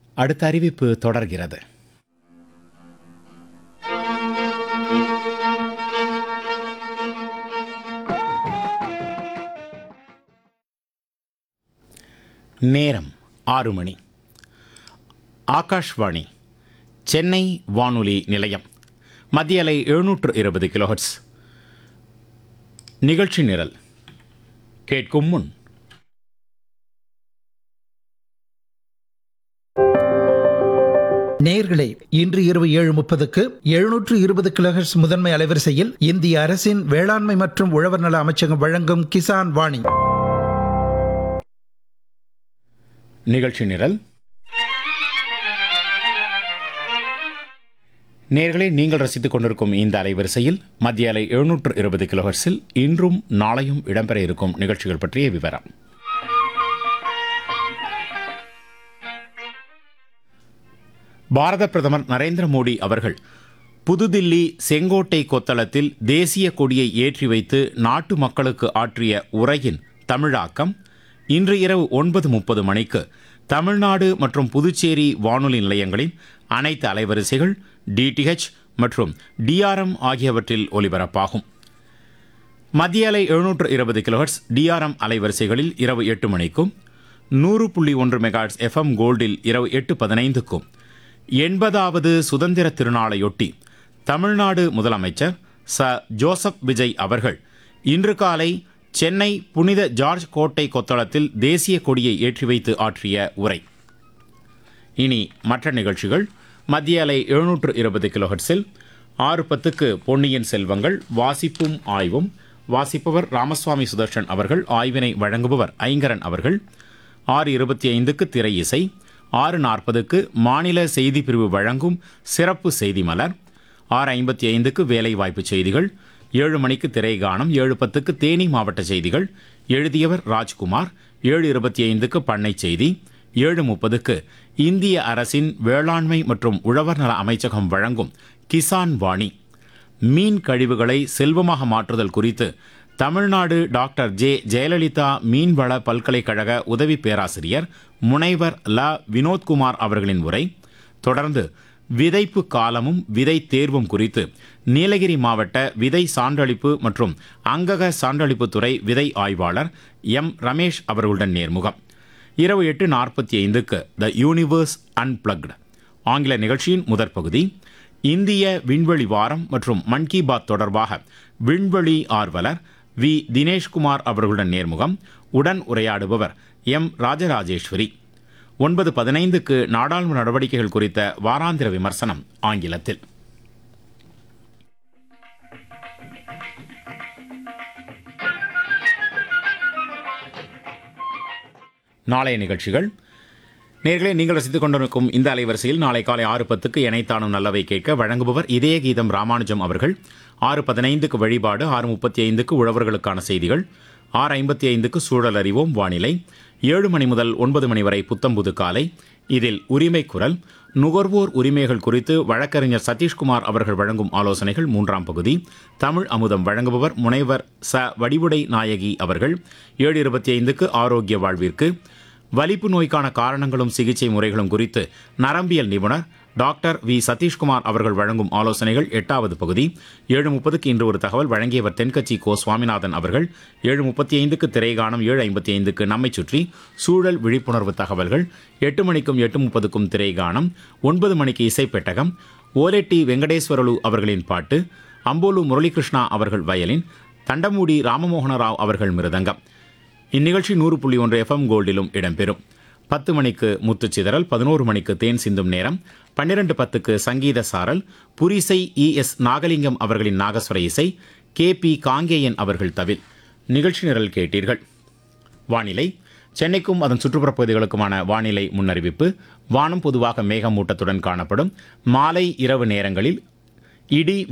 அடுத்த அறிவிப்பு தொடர்கிறது. நேரம் 6 மணி. ஆகாஷ்வாணி சென்னை வானொலி நிலையம். மத்திய அலை 720 கிலோஹெர்ட்ஸ். நிகழ்ச்சி நிரல் கேட்கும் முன் நேயர்களே, இன்று இரவு 7:30க்கு 720 கிலோஹெர்ட்ஸ் முதன்மை அலைவரிசையில் இந்திய அரசின் வேளாண்மை மற்றும் உழவர் நல அமைச்சகம் வழங்கும் கிசான் வாணி நிகழ்ச்சி நிரல். நேயர்களே, நீங்கள் ரசித்துக் கொண்டிருக்கும் இந்த அலைவரிசையில் மத்திய அலை 720 கிலோஹெர்ட்ஸில் இன்றும் நாளையும் இடம்பெற இருக்கும் நிகழ்ச்சிகள் பற்றிய விவரம். பாரத பிரதமர் நரேந்திர மோடி அவர்கள் புதுதில்லி செங்கோட்டை கொத்தளத்தில் தேசிய கொடியை ஏற்றி வைத்து நாட்டு மக்களுக்கு ஆற்றிய உரையின் தமிழாக்கம் இன்று இரவு 9:30 மணிக்கு தமிழ்நாடு மற்றும் புதுச்சேரி வானொலி நிலையங்களின் அனைத்து அலைவரிசைகள் டிடிஹெச் மற்றும் டிஆர்எம் ஆகியவற்றில் ஒலிபரப்பாகும். மத்திய அலை 720 கிலோஹெர்ட்ஸ் டிஆர்எம் அலைவரிசைகளில் இரவு 8 மணிக்கும் 100.1 மெகாஹெர்ட்ஸ் எஃப்எம் கோல்டில் இரவு 8:15க்கும் 80வது சுதந்திர திருநாளையொட்டி தமிழ்நாடு முதலமைச்சர் ச ஜோசப் விஜய் அவர்கள் இன்று காலை சென்னை புனித ஜார்ஜ் கோட்டை கொத்தளத்தில் தேசிய கொடியை ஏற்றி வைத்து ஆற்றிய உரை. இனி மற்ற நிகழ்ச்சிகள். மத்திய அலை 720 கிலோஹெர்ட்ஸில் 6:10க்கு பொன்னியின் செல்வங்கள் வாசிப்பும் ஆய்வும். வாசிப்பவர் ராமசுவாமி சுதர்ஷன் அவர்கள். ஆய்வினை வழங்குபவர் ஐங்கரன் அவர்கள். 6:25க்கு திரை இசை. 6:40க்கு மாநில செய்தி பிரிவு வழங்கும் சிறப்பு செய்தி மலர். 6:55க்கு வேலைவாய்ப்பு செய்திகள். 7 மணிக்கு திரைகானம். 7:10க்கு தேனி மாவட்ட செய்திகள். எழுதியவர் ராஜ்குமார். 7:25க்கு பண்ணை செய்தி. 7:30க்கு இந்திய அரசின் வேளாண்மை மற்றும் உழவர் நல அமைச்சகம் வழங்கும் கிசான் வாணி. மீன் கழிவுகளை செல்வமாக மாற்றுதல் குறித்து தமிழ்நாடு டாக்டர் ஜே ஜெயலலிதா மீன்வள பல்கலைக்கழக உதவி பேராசிரியர் முனைவர் ல வினோத்குமார் அவர்களின் உரை. தொடர்ந்து விதைப்பு காலமும் விதை தேர்வும் குறித்து நீலகிரி மாவட்ட விதை சான்றளிப்பு மற்றும் அங்கக சான்றளிப்புத்துறை விதை ஆய்வாளர் எம் ரமேஷ் அவர்களுடன் நேர்முகம். இரவு 8:45க்கு த யூனிவர்ஸ் அன்பிளக்டு ஆங்கில நிகழ்ச்சியின் முதற் பகுதி. இந்திய விண்வெளி வாரம் மற்றும் மன் கி பாத் தொடர்பாக விண்வெளி ஆர்வலர் வி தினேஷ்குமார் அவர்களுடன் நேர்முகம். உடன் உரையாடுபவர் எம் ராஜராஜேஸ்வரி. 9:15க்கு நாடாளுமன்ற நடவடிக்கைகள் குறித்த வாராந்திர விமர்சனம் ஆங்கிலத்தில். நாளைய நிகழ்ச்சிகள். நேர்களே, நீங்கள் ரசித்துக் கொண்டிருக்கும் இந்த அலைவரிசையில் நாளை காலை 6:10க்கு எனைத்தானும் நல்லவை கேட்க வழங்குபவர் இதய கீதம் ராமானுஜம் அவர்கள். 6:15க்கு வழிபாடு. 6:35க்கு உழவர்களுக்கான செய்திகள். 6:55க்கு சூழல் அறிவோம் வானிலை. 7 மணி முதல் 9 மணி வரை புத்தம்புது காலை. இதில் உரிமை குரல், நுகர்வோர் உரிமைகள் குறித்து வழக்கறிஞர் சதீஷ்குமார் அவர்கள் வழங்கும் ஆலோசனைகள் 3ஆம் பகுதி. தமிழ் அமுதம் வழங்குபவர் முனைவர் ச வடிவுடை நாயகி அவர்கள். 7:25க்கு ஆரோக்கிய வாழ்விற்கு வலிப்பு நோய்க்கான காரணங்களும் சிகிச்சை முறைகளும் குறித்து நரம்பியல் நிபுணர் டாக்டர் வி சதீஷ்குமார் அவர்கள் வழங்கும் ஆலோசனைகள் 8வது பகுதி. 7:30க்கு இன்று ஒரு தகவல் வழங்கியவர் தென்கட்சி கோ சுவாமிநாதன் அவர்கள். 7:35க்கு திரைகானம். 7:55க்கு நம்மை சுற்றி சூழல் விழிப்புணர்வு தகவல்கள். 8 மணிக்கும் 8:30க்கும் திரைகானம். 9 மணிக்கு இசைப்பெட்டகம். ஓலெட்டி வெங்கடேஸ்வரலு அவர்களின் பாட்டு. அம்போலு முரளிகிருஷ்ணா அவர்கள் வயலின். தண்டமூடி ராமமோகனராவ் அவர்கள் மிருதங்கம். இந்நிகழ்ச்சி 100.1 எஃப்எம் கோல்டிலும் இடம்பெறும். 10 மணிக்கு முத்துச்சிதறல். 11 மணிக்கு தேன் சிந்தும் நேரம். 12:10க்கு சங்கீத சாரல். புரிசை இஎஸ் நாகலிங்கம் அவர்களின் நாகஸ்வர இசை. KP காங்கேயன் அவர்கள் தவில். நிகழ்ச்சி நிரல் கேட்டீர்கள். வானிலை. சென்னைக்கும் அதன் சுற்றுப்புற பகுதிகளுக்குமான வானிலை முன்னறிவிப்பு. வானம் பொதுவாக மேகமூட்டத்துடன் காணப்படும். மாலை இரவு நேரங்களில் இடி